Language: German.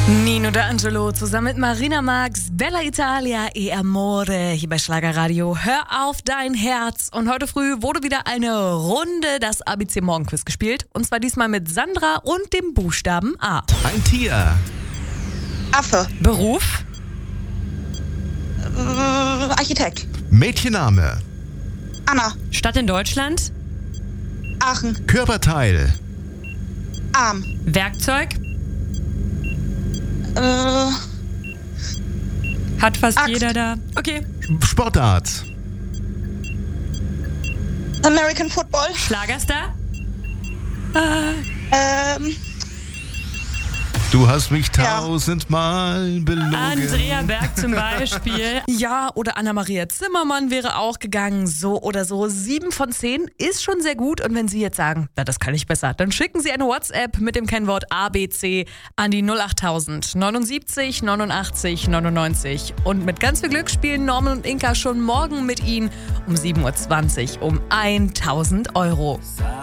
Nino D'Angelo zusammen mit Marina Marx, Bella Italia e Amore hier bei Schlagerradio. Hör auf dein Herz. Und heute früh wurde wieder eine Runde das ABC Morgenquiz gespielt. Und zwar diesmal mit Sandra und dem Buchstaben A. Ein Tier. Affe. Beruf? Architekt. Mädchenname. Anna. Stadt in Deutschland? Aachen. Körperteil. Arm. Werkzeug? Hat fast Axt. jeder da. Okay. Sportart. American Football. Schlagerstar? Du hast mich tausendmal belogen. Andrea Berg zum Beispiel. Ja, oder Anna-Maria Zimmermann wäre auch gegangen. So oder so. 7 von 10 ist schon sehr gut. Und wenn Sie jetzt sagen, na, das kann ich besser, dann schicken Sie eine WhatsApp mit dem Kennwort ABC an die 08000 79 89 99. Und mit ganz viel Glück spielen Norman und Inka schon morgen mit Ihnen um 7.20 Uhr um 1000 Euro.